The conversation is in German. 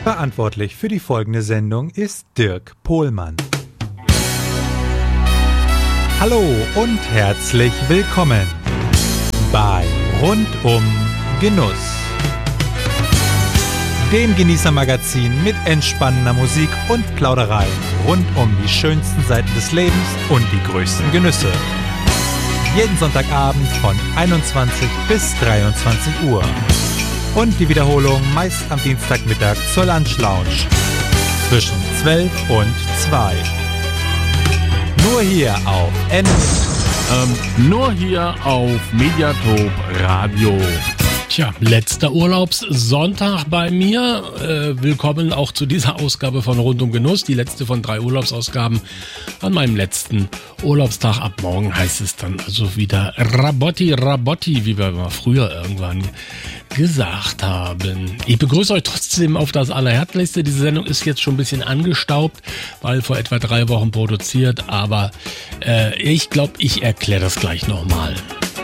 Verantwortlich für die folgende Sendung ist Dirk Pohlmann. Hallo und herzlich willkommen bei Rundum Genuss, dem Genießermagazin mit entspannender Musik und Plauderei rund um die schönsten Seiten des Lebens und die größten Genüsse. Jeden Sonntagabend von 21 bis 23 Uhr. Und die Wiederholung meist am Dienstagmittag zur Lunch Lounge zwischen 12 und 2. Nur hier auf Nur hier auf Mediatop Radio. Tja, letzter Urlaubssonntag bei mir. Willkommen auch zu dieser Ausgabe von Rundum Genuss, die letzte von 3 Urlaubsausgaben an meinem letzten Urlaubstag. Ab morgen heißt es dann also wieder Rabotti, wie wir mal früher irgendwann gesagt haben. Ich begrüße euch trotzdem auf das Allerherzlichste. Diese Sendung ist jetzt schon ein bisschen angestaubt, weil vor etwa 3 Wochen produziert, aber ich glaube, ich erkläre das gleich nochmal.